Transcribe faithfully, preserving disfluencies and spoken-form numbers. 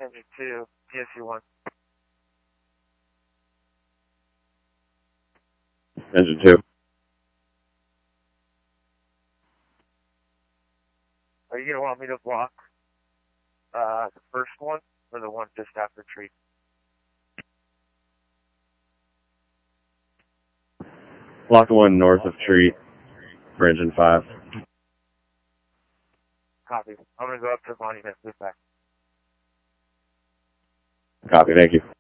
Engine two, P S U one. Engine two. Are you going to want me to block uh, the first one or the one just after tree? Block the one north of tree for engine five. Copy. I'm going to go up to the monument, move back. Copy, thank you.